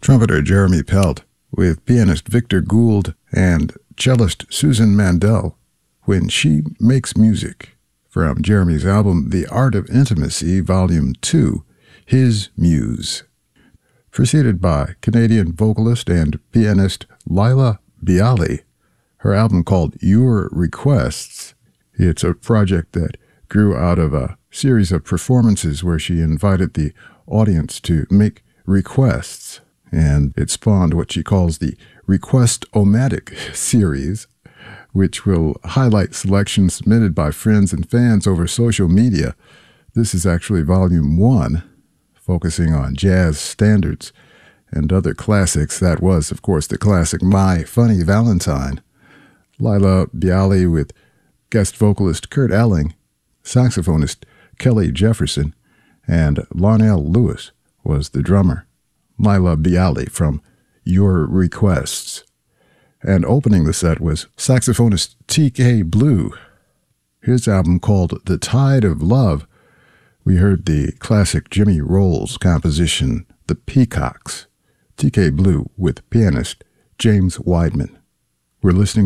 trumpeter Jeremy Pelt with pianist Victor Gould and cellist Susan Mandel, When She Makes Music, from Jeremy's album The Art of Intimacy, Volume 2, His Muse. Preceded by Canadian vocalist and pianist Laila Biali, her album called Your Requests. It's a project that grew out of a series of performances where she invited the audience to make requests, and it spawned what she calls the Request-O-Matic series, which will highlight selections submitted by friends and fans over social media. This is actually Volume 1, focusing on jazz standards and other classics. That was, of course, the classic My Funny Valentine. Laila Biali with guest vocalist Kurt Elling, saxophonist Kelly Jefferson, and Larnell Lewis was the drummer. Laila Biali from Your Requests. And opening the set was saxophonist T.K. Blue. His album called The Tide of Love. We heard the classic Jimmy Rolls composition, The Peacocks. T.K. Blue with pianist James Weidman. We're listening